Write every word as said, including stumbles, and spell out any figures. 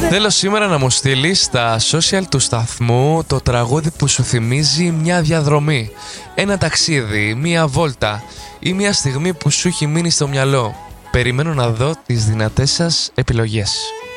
Θέλω σήμερα να μου στείλεις στα social του σταθμού το τραγούδι που σου θυμίζει μια διαδρομή, ένα ταξίδι, μια βόλτα ή μια στιγμή που σου έχει μείνει στο μυαλό. Περιμένω να δω τις δυνατές σας επιλογές.